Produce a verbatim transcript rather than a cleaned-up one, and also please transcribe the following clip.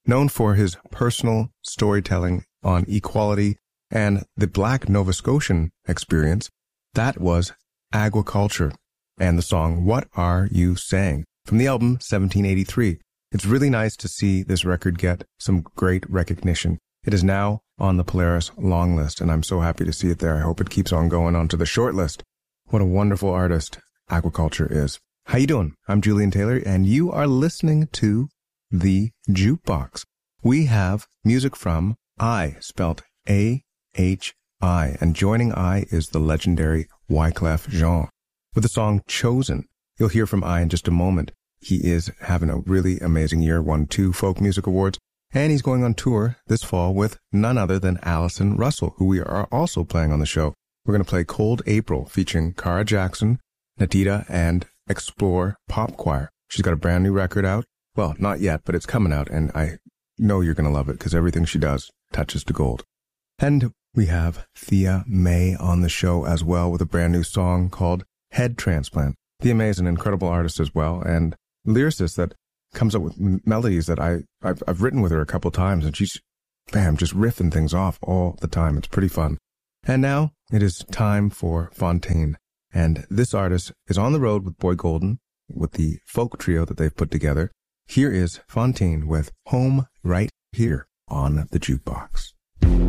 known for his personal storytelling on equality and the Black Nova Scotian experience. That was Agwaculture and the song What Are You Saying from the album seventeen eighty-three. It's really nice to see this record get some great recognition. It is now on the Polaris long list, and I'm so happy to see it there. I hope it keeps on going onto the short list. What a wonderful artist Agwaculture is. How you doing? I'm Julian Taylor, and you are listening to The Jukebox. We have music from I, spelt A H I, and joining I is the legendary Wyclef Jean with the song Chosen. You'll hear from I in just a moment. He is having a really amazing year, won two Folk Music Awards, and he's going on tour this fall with none other than Allison Russell, who we are also playing on the show. We're going to play Cold April, featuring Cara Jackson, Natita, and Explore Pop Choir. She's got a brand new record out. Well, not yet, but it's coming out, and I know you're going to love it because everything she does touches to gold. And we have Thea May on the show as well with a brand new song called Head Transplant. Thea May is an incredible artist as well, and lyricist that comes up with m- melodies that I, I've, I've written with her a couple times, and she's, bam, just riffing things off all the time. It's pretty fun. And now it is time for Fontaine. And this artist is on the road with Boy Golden, with the folk trio that they've put together. Here is Fontaine with Home Right Here on the Jukebox.